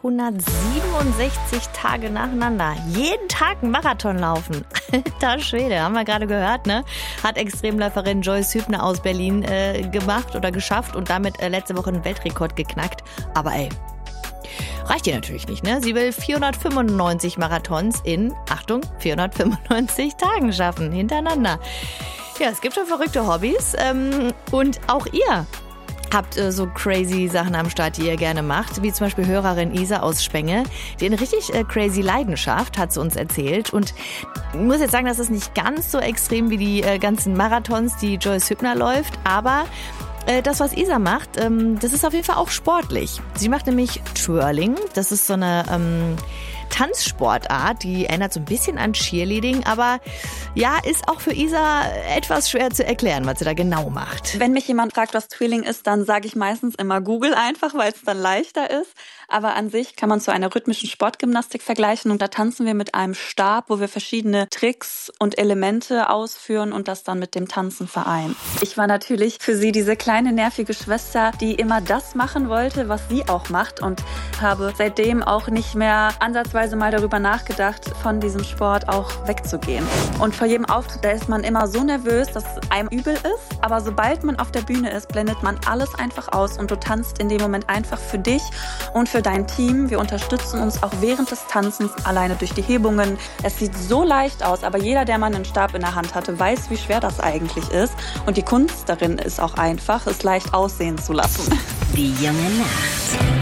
367 Tage nacheinander. Jeden Tag einen Marathon laufen. Alter Schwede, haben wir gerade gehört, ne? Hat Extremläuferin Joyce Hübner aus Berlin gemacht oder geschafft und damit letzte Woche einen Weltrekord geknackt. Aber ey, reicht ihr natürlich nicht, ne? Sie will 495 Marathons in, Achtung, 495 Tagen schaffen, hintereinander. Ja, es gibt schon verrückte Hobbys und auch ihr habt so crazy Sachen am Start, die ihr gerne macht, wie zum Beispiel Hörerin Isa aus Spenge, die eine richtig crazy Leidenschaft hat sie uns erzählt. Und ich muss jetzt sagen, das ist nicht ganz so extrem wie die ganzen Marathons, die Joyce Hübner läuft, aber das, was Isa macht, das ist auf jeden Fall auch sportlich. Sie macht nämlich Twirling, das ist so eine Tanzsportart, die erinnert so ein bisschen an Cheerleading, aber ja, ist auch für Isa etwas schwer zu erklären, was sie da genau macht. Wenn mich jemand fragt, was Twirling ist, dann sage ich meistens immer Google einfach, weil es dann leichter ist. Aber an sich kann man zu einer rhythmischen Sportgymnastik vergleichen und da tanzen wir mit einem Stab, wo wir verschiedene Tricks und Elemente ausführen und das dann mit dem Tanzen vereinen. Ich war natürlich für sie diese kleine nervige Schwester, die immer das machen wollte, was sie auch macht und habe seitdem auch nicht mehr ansatzweise mal darüber nachgedacht, von diesem Sport auch wegzugehen. Und vor jedem Auftritt, da ist man immer so nervös, dass es einem übel ist, aber sobald man auf der Bühne ist, blendet man alles einfach aus und du tanzt in dem Moment einfach für dich und für dein Team. Wir unterstützen uns auch während des Tanzens alleine durch die Hebungen. Es sieht so leicht aus, aber jeder, der mal einen Stab in der Hand hatte, weiß, wie schwer das eigentlich ist. Und die Kunst darin ist auch einfach, es leicht aussehen zu lassen. Die junge Nacht.